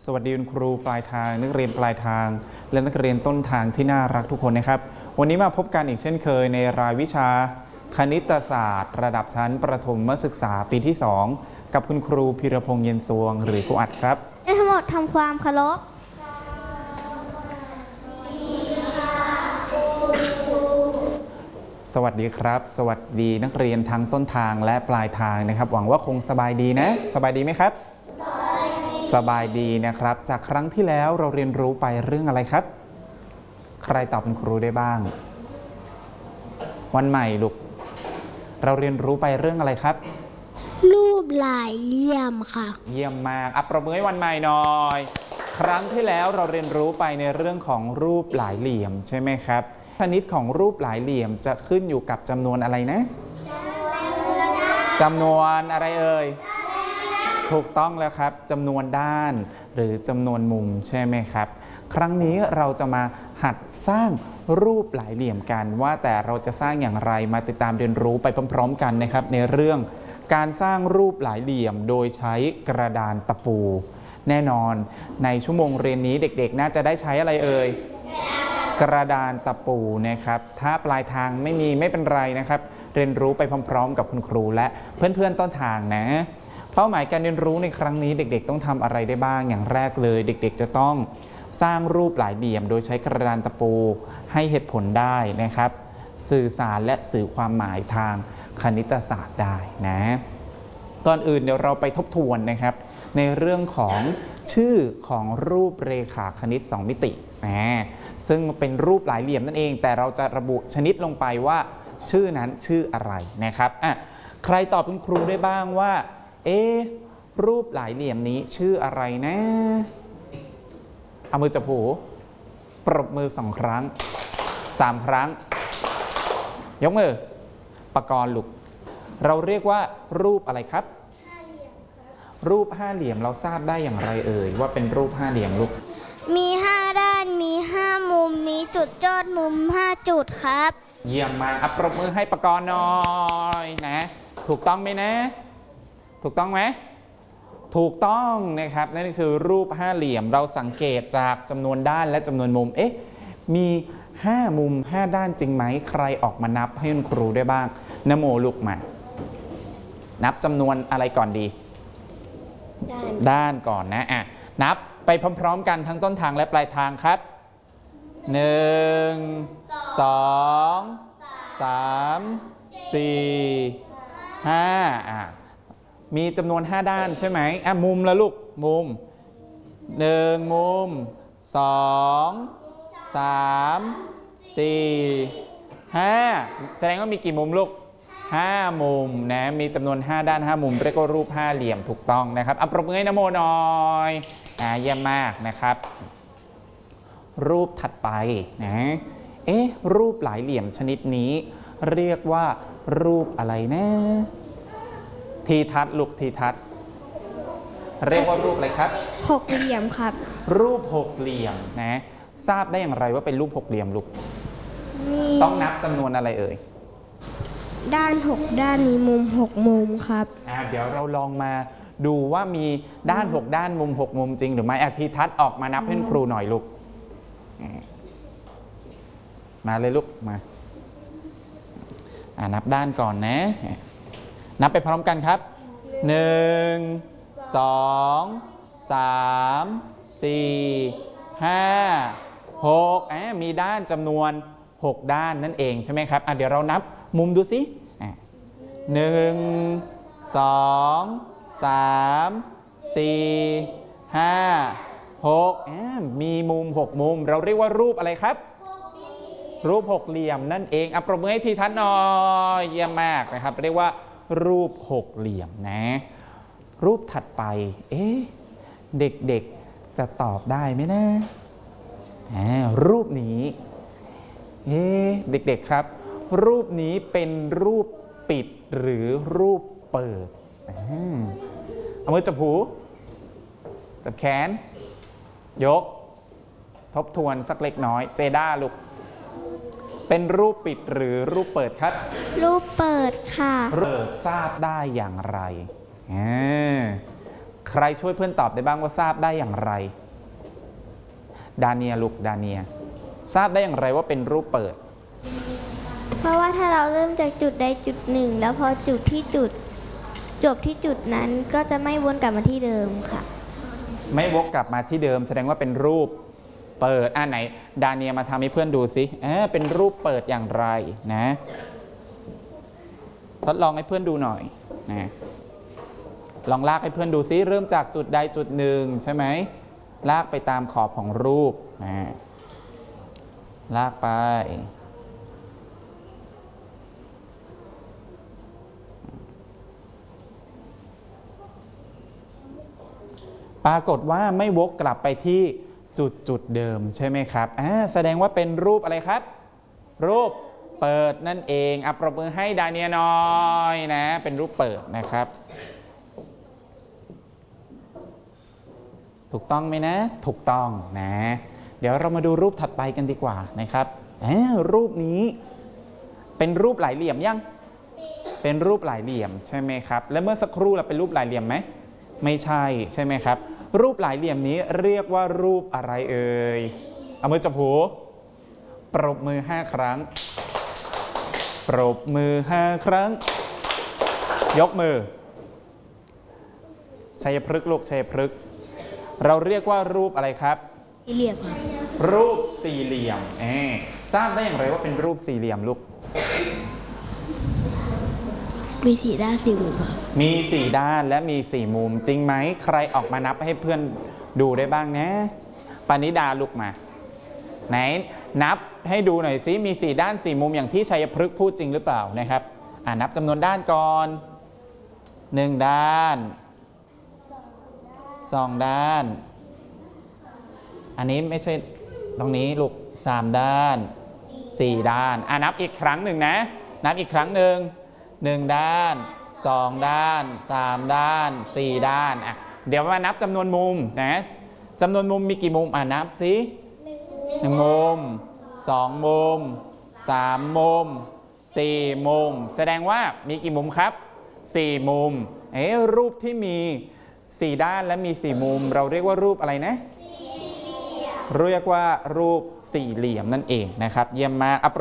สวัสดีคุณครูปลายทางนักเรียนปลายทางและนักเรียนต้นทางที่น่ารักทุกคนนะครับวันนี้มาพบกันอีกเช่นเคยในรายวิชาคณิตศาสตร์ระดับชั้นประถมศึกษาปีที่2กับคุณครูพีรพงษ์เย็นสวงหรือครูอัดครับทั้งหมดทำความเคารพสวัสดีครับสวัสดีนักเรียนทั้งต้นทางและปลายทางนะครับหวังว่าคงสบายดีนะสบายดีไหมครับสบายดีนะครับจากครั้งที่แล้วเราเรียนรู้ไปเรื่องอะไรครับใครตอบเป็นครูได้บ้างวันใหม่ลูกเราเรียนรู้ไปเรื่องอะไรครับรูปหลายเหลี่ยมค่ะเยี่ยมมากปรบมือให้วันใหม่หน่อยครั้งที่แล้วเราเรียนรู้ไปในเรื่องของรูปหลายเหลี่ยมใช่ไหมครับชนิดของรูปหลายเหลี่ยมจะขึ้นอยู่กับจำนวนอะไรนะจำนวนอะไรเอ่ยถูกต้องแล้วครับจำนวนด้านหรือจำนวนมุมใช่ไหมครับครั้งนี้เราจะมาหัดสร้างรูปหลายเหลี่ยมกันว่าแต่เราจะสร้างอย่างไรมาติดตามเรียนรู้ไปพร้อมๆกันนะครับในเรื่องการสร้างรูปหลายเหลี่ยมโดยใช้กระดานตะปูแน่นอนในชั่วโมงเรียนนี้เด็กๆน่าจะได้ใช้อะไรเอ่ยกระดานตะปูนะครับถ้าปลายทางไม่เป็นไรนะครับเรียนรู้ไปพร้อมๆกับคุณครูและเพื่อนๆต้นทางนะเป้าหมายการเรียนรู้ในครั้งนี้เด็กๆต้องทำอะไรได้บ้างอย่างแรกเลยเด็กๆจะต้องสร้างรูปหลายเหลี่ยมโดยใช้กระดานตะปูให้เหตุผลได้นะครับสื่อสารและสื่อความหมายทางคณิตศาสตร์ได้นะก่อนอื่นเดี๋ยวเราไปทบทวนนะครับในเรื่องของชื่อของรูปเรขาคณิต2มิติซึ่งเป็นรูปหลายเหลี่ยมนั่นเองแต่เราจะระบุชนิดลงไปว่าชื่อนั้นชื่ออะไรนะครับใครตอบคุณครูได้บ้างว่ารูปหลายเหลี่ยมนี้ชื่ออะไรนะเอามือจับหูปรบมือ2ครั้ง3ครั้งยกมือปกรณ์ลูกเราเรียกว่ารูปอะไรครับรูปห้าเหลี่ยมเราทราบได้อย่างไรเอ่ยว่าเป็นรูปห้าเหลี่ยมลูกมี5ด้านมี5มุมมีจุดยอดมุม5จุดครับเยี่ยมมากปรบมือให้ปกรณ์หน่อยนะถูกต้องไหมนะถูกต้องไหมถูกต้องนะครับนั่นคือรูปห้าเหลี่ยมเราสังเกตจากจำนวนด้านและจำนวนมุมมี5มุม5ด้านจริงไหมใครออกมานับให้คุณครูได้บ้างนโมลุกมานับจำนวนอะไรก่อนดีด้านก่อนนะนับไปพร้อมๆกันทั้งต้นทางและปลายทางครับ1 2 3 4 5มีจำนวน5ด้านใช่ไหมมุมละลูกมุม1มุม2 3 4 5แสดงว่ามีกี่มุมลูก5มุมนะมีจำนวน5ด้าน5มุมเรียกว่ารูปห้าเหลี่ยมถูกต้องนะครับปรบมือให้นโมหน่อยเยี่ยมมากนะครับรูปถัดไปนะรูปหลายเหลี่ยมชนิดนี้เรียกว่ารูปอะไรนะทีทัศน์ลูกทีทัศน์เรียกว่ารูปอะไรครับหกเหลี่ยมครับรูปหกเหลี่ยมนะทราบได้อย่างไรว่าเป็นรูปหกเหลี่ยมลูกต้องนับจำนวนอะไรเอ่ยด้าน6ด้านมีมุม6มุมครับเดี๋ยวเราลองมาดูว่ามีด้าน6ด้านมุม6มุมจริงหรือไม่ทีทัศน์ออกมานับให้ครูหน่อยลูกมาเลยลูกมานับด้านก่อนนะนับไปพร้อมกันครับ1 2 3 4 5 6มีด้านจำนวน6ด้านนั่นเองใช่ไหมครับเดี๋ยวเรานับมุมดูสิ1 2 3 4 5 6มีมุม6มุมเราเรียกว่ารูปอะไรครับรูปหกเหลี่ยมนั่นเองปรบมือให้ทีทัศน์หน่อยเยี่ยมมากนะครับเรียกว่ารูปหกเหลี่ยมนะรูปถัดไปเด็กๆจะตอบได้ไหมนะรูปนี้เด็กๆครับรูปนี้เป็นรูปปิดหรือรูปเปิดเอามือจับหูจับแขนยกทบทวนสักเล็กน้อยเจด้าลูกเป็นรูปปิดหรือรูปเปิดครับรูปเปิดค่ะทราบได้อย่างไรใครช่วยเพื่อนตอบได้บ้างว่าทราบได้อย่างไรดาเนียลูกดาเนียทราบได้อย่างไรว่าเป็นรูปเปิดเพราะว่าถ้าเราเริ่มจากจุดใดจุดหนึ่งแล้วพอจบที่จุดนั้นก็จะไม่วนกลับมาที่เดิมค่ะไม่วกกลับมาที่เดิมแสดงว่าเป็นรูปเปิดไหนดาเนียมาทำให้เพื่อนดูสิเป็นรูปเปิดอย่างไรนะทดลองให้เพื่อนดูหน่อยนะลองลากให้เพื่อนดูซิเริ่มจากจุดใดจุดหนึ่งใช่ไหมลากไปตามขอบของรูปลากไปปรากฏว่าไม่วกกลับไปที่จุดเดิมใช่ไหมครับแสดงว่าเป็นรูปอะไรครับรูปเปิดนั่นเองปรบมือให้ดาเนียน้อยนะเป็นรูปเปิดนะครับถูกต้องไหมนะถูกต้องนะเดี๋ยวเรามาดูรูปถัดไปกันดีกว่านะครับรูปนี้เป็นรูปหลายเหลี่ยมยังเป็นรูปหลายเหลี่ยมใช่ไหมครับและเมื่อสักครู่เราเป็นรูปหลายเหลี่ยมไหมไม่ใช่ใช่ไหมครับรูปหลายเหลี่ยมนี้เรียกว่ารูปอะไรเอ่ยเอามือจับหูปรบมือ5ครั้งปรบมือ5ครั้งยกมือชัยพฤกษ์ลูกชัยพฤกษ์เราเรียกว่ารูปอะไรครับสี่เหลี่ยมรูปสี่เหลี่ยมทราบได้อย่างไรว่าเป็นรูปสี่เหลี่ยมลูกมี4 ด้าน4 มุมมี4 ด้านและมี4 มุมจริงไหมใครออกมานับให้เพื่อนดูได้บ้างนะปณิดาลุกมาไหนนับให้ดูหน่อยซิมี4 ด้าน4 มุมอย่างที่ชัยพฤกษ์พูดจริงหรือเปล่านะครับนับจำนวนด้านก่อน1 ด้าน2 ด้านอันนี้ไม่ใช่ตรงนี้ลูก3 ด้าน4 ด้านนับอีกครั้งหนึ่งนะนับอีกครั้งหนึ่ง1 ด้าน2 ด้าน3 ด้าน4 ด้านเดี๋ยวมานับจำนวนมุมนะจำนวนมุมมีกี่มุมนับสิ1 มุม2 มุม3 มุม4 มุมแสดงว่ามีกี่มุมครับ4 มุมรูปที่มี4 ด้านและมี4 มุมเราเรียกว่ารูปอะไรนะเรียกว่ารูปสี่เหลี่ยมนั่นเองนะครับเยี่ยมมาก